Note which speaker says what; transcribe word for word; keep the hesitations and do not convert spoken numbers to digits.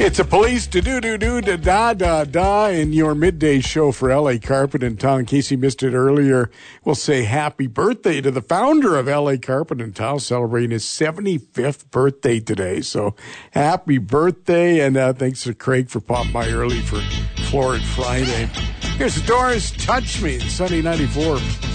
Speaker 1: It's a police to do do do da da da da in your midday show for L A Carpet and Towel. In case you missed it earlier, we'll say happy birthday to the founder of L A Carpet and Towel, celebrating his seventy-fifth birthday today. So happy birthday, and uh, thanks to Craig for popping by early for Florid Friday. Here's Doris, Touch Me, Sunny ninety-four.